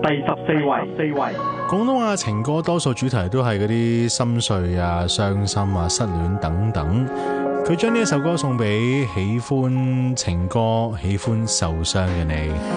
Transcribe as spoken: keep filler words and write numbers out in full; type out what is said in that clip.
第十四位，四位。 廣東話情歌多數主題都係嗰啲心碎啊、傷心啊、失戀等等。佢將呢一首歌送俾喜歡情歌、喜歡受傷嘅你。